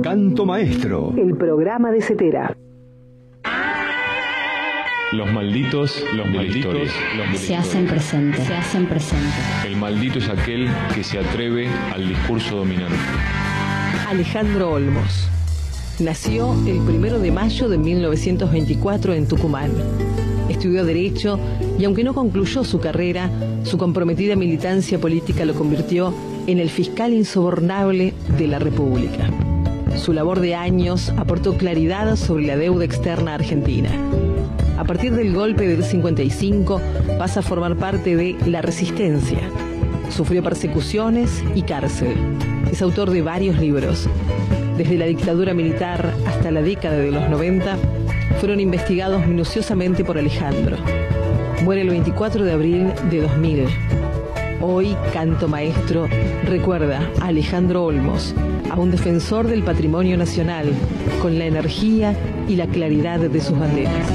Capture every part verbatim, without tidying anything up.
Canto Maestro, el programa de Cetera. Los malditos, los malditos, los de se hacen presentes, se hacen presentes. El maldito es aquel que se atreve al discurso dominante. Alejandro Olmos nació el primero de mayo de mil novecientos veinticuatro en Tucumán. Estudió Derecho y aunque no concluyó su carrera, su comprometida militancia política lo convirtió en el fiscal insobornable de la República. Su labor de años aportó claridad sobre la deuda externa argentina. A partir del golpe del cincuenta y cinco pasa a formar parte de La Resistencia. Sufrió persecuciones y cárcel. Es autor de varios libros. Desde la dictadura militar hasta la década de los noventa, fueron investigados minuciosamente por Alejandro. Muere el veinticuatro de abril de dos mil. Hoy, Canto Maestro recuerda a Alejandro Olmos, a un defensor del patrimonio nacional, con la energía y la claridad de sus banderas.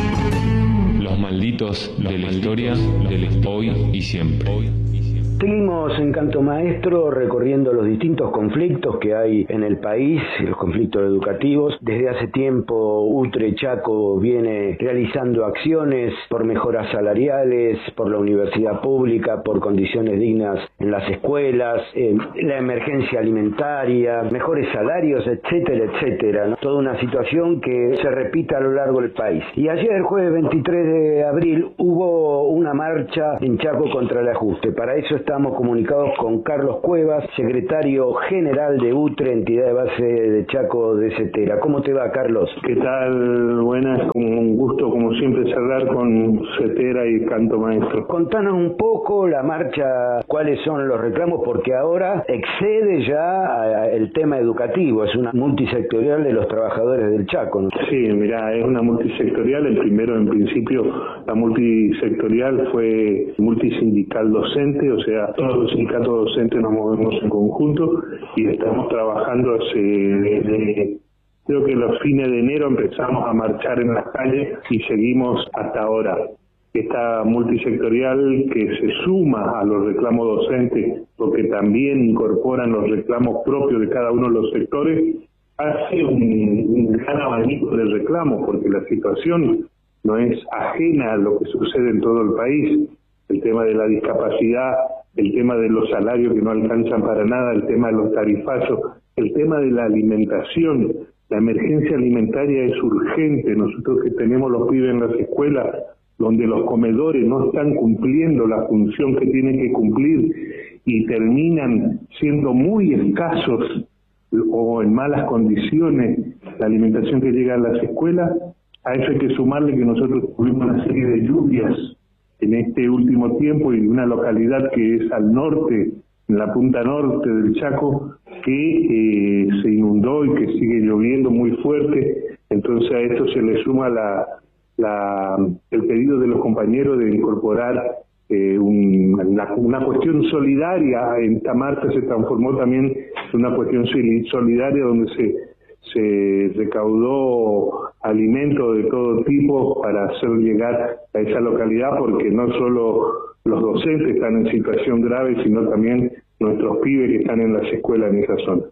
Los malditos de la historia, del hoy y siempre. Seguimos en Canto Maestro recorriendo los distintos conflictos que hay en el país, los conflictos educativos. Desde hace tiempo UTRE Chaco viene realizando acciones por mejoras salariales, por la universidad pública, por condiciones dignas en las escuelas, eh, la emergencia alimentaria, mejores salarios, etcétera, etcétera, ¿no? Toda una situación que se repite a lo largo del país. Y ayer, el jueves veintitrés de abril, hubo una marcha en Chaco contra el ajuste. Para eso está Estamos comunicados con Carlos Cuevas, secretario general de UTRE, entidad de base de Chaco de Cetera. ¿Cómo te va, Carlos? ¿Qué tal? Buenas, con un gusto como siempre charlar con Cetera y Canto Maestro. Contanos un poco la marcha, cuáles son los reclamos, porque ahora excede ya el tema educativo, es una multisectorial de los trabajadores del Chaco, ¿no? Sí, mirá, es una multisectorial. El primero, en principio, la multisectorial fue multisindical docente, o sea, todos los sindicatos docentes nos movemos en conjunto y estamos trabajando hace, desde, creo que los fines de enero empezamos a marchar en las calles y seguimos hasta ahora. Esta multisectorial que se suma a los reclamos docentes, porque también incorporan los reclamos propios de cada uno de los sectores, hace un, un gran abanico de reclamos, porque la situación no es ajena a lo que sucede en todo el país. El tema de la discapacidad, el tema de los salarios que no alcanzan para nada, el tema de los tarifazos, el tema de la alimentación. La emergencia alimentaria es urgente. Nosotros que tenemos los pibes en las escuelas, donde los comedores no están cumpliendo la función que tienen que cumplir y terminan siendo muy escasos o en malas condiciones la alimentación que llega a las escuelas, a eso hay que sumarle que nosotros tuvimos una serie de lluvias en este último tiempo y una localidad que es al norte, en la punta norte del Chaco, que eh, se inundó y que sigue lloviendo muy fuerte. Entonces a esto se le suma la, la, el pedido de los compañeros de incorporar eh, un, una, una cuestión solidaria. En esta marcha se transformó también en una cuestión solidaria donde se se recaudó alimentos de todo tipo para hacer llegar a esa localidad, porque no solo los docentes están en situación grave, sino también nuestros pibes que están en las escuelas en esa zona.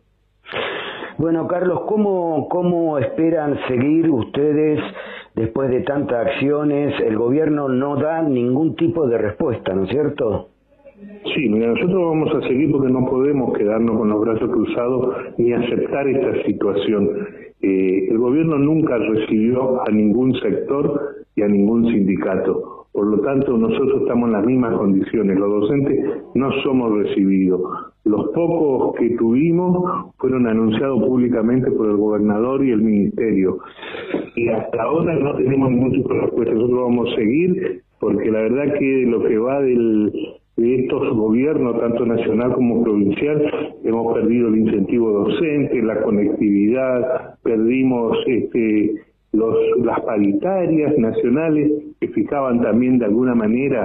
Bueno, Carlos, ¿cómo, cómo esperan seguir ustedes después de tantas acciones? El gobierno no da ningún tipo de respuesta, ¿no es cierto? Sí, mira, nosotros vamos a seguir porque no podemos quedarnos con los brazos cruzados ni aceptar esta situación. Eh, el gobierno nunca recibió a ningún sector y a ningún sindicato. Por lo tanto, nosotros estamos en las mismas condiciones. Los docentes no somos recibidos. Los pocos que tuvimos fueron anunciados públicamente por el gobernador y el ministerio. Y hasta ahora no tenemos ningún tipo de respuesta. Nosotros vamos a seguir porque la verdad que lo que va del... de estos gobiernos, tanto nacional como provincial, hemos perdido el incentivo docente, la conectividad, perdimos este, los, las paritarias nacionales que fijaban también de alguna manera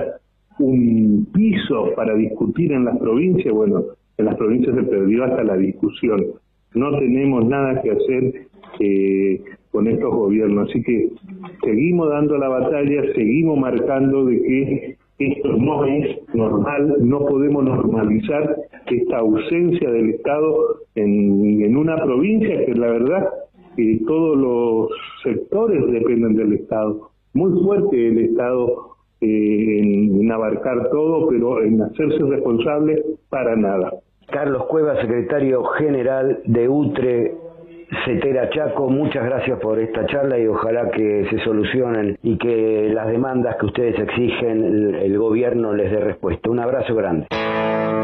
un piso para discutir en las provincias. Bueno, en las provincias se perdió hasta la discusión. No tenemos nada que hacer eh, con estos gobiernos, así que seguimos dando la batalla, seguimos marcando de que esto no es normal, no podemos normalizar esta ausencia del Estado en, en una una provincia que la verdad que todos los sectores dependen del Estado. Muy fuerte el Estado eh, en, en abarcar todo, pero en hacerse responsable para nada. Carlos Cuevas, secretario general de UTRE Cetera Chaco, muchas gracias por esta charla y ojalá que se solucionen y que las demandas que ustedes exigen el, el gobierno les dé respuesta. Un abrazo grande.